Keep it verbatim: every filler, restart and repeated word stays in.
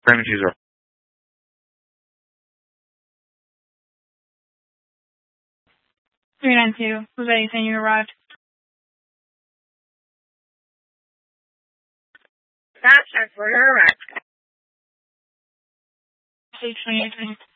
Cream and cheese roll. three nine two. Was that anything you arrived? That's for your arrival. Page twenty-eight.